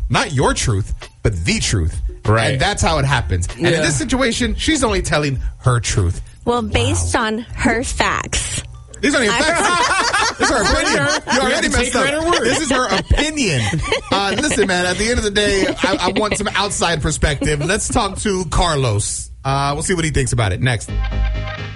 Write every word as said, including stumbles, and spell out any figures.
not your truth, but the truth. Right. And that's how it happens. And Yeah. in this situation, she's only telling her truth. Well, based on her facts. These are not even facts. This is her opinion. You already messed up. This is her opinion. Uh, listen, man, at the end of the day, I, I want some outside perspective. Let's talk to Carlos. Uh, we'll see what he thinks about it next.